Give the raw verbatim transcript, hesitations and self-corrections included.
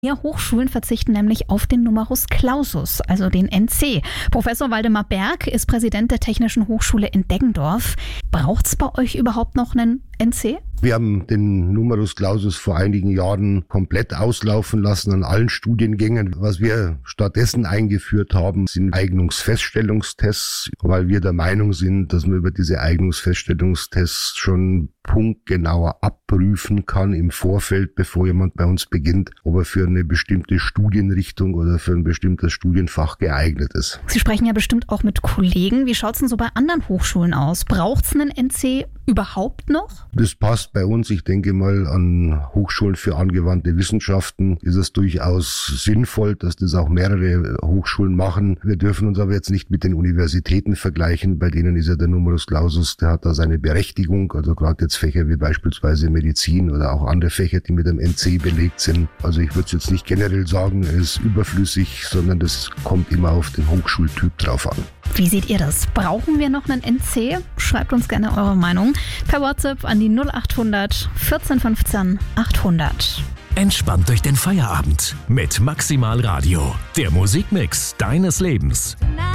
Mehr Hochschulen verzichten nämlich auf den Numerus Clausus, also den N C. Professor Waldemar Berg ist Präsident der Technischen Hochschule in Deggendorf. Braucht es bei euch überhaupt noch einen N C? Wir haben den Numerus Clausus vor einigen Jahren komplett auslaufen lassen an allen Studiengängen. Was wir stattdessen eingeführt haben, sind Eignungsfeststellungstests, weil wir der Meinung sind, dass man über diese Eignungsfeststellungstests schon punktgenauer abprüfen kann im Vorfeld, bevor jemand bei uns beginnt, ob er für eine bestimmte Studienrichtung oder für ein bestimmtes Studienfach geeignet ist. Sie sprechen ja bestimmt auch mit Kollegen. Wie schaut es denn so bei anderen Hochschulen aus? Braucht es einen N C überhaupt noch? Das passt bei uns. Ich denke mal, an Hochschulen für angewandte Wissenschaften ist es durchaus sinnvoll, dass das auch mehrere Hochschulen machen. Wir dürfen uns aber jetzt nicht mit den Universitäten vergleichen. Bei denen ist ja der Numerus Clausus, der hat da seine Berechtigung. Also gerade jetzt Fächer wie beispielsweise Medizin oder auch andere Fächer, die mit einem N C belegt sind. Also ich würde es jetzt nicht generell sagen, er ist überflüssig, sondern das kommt immer auf den Hochschultyp drauf an. Wie seht ihr das? Brauchen wir noch einen N C? Schreibt uns gerne eure Meinung per WhatsApp an die null acht hundert vierzehn fünfzehn achthundert. Entspannt durch den Feierabend mit Maximal Radio, der Musikmix deines Lebens. Tonight.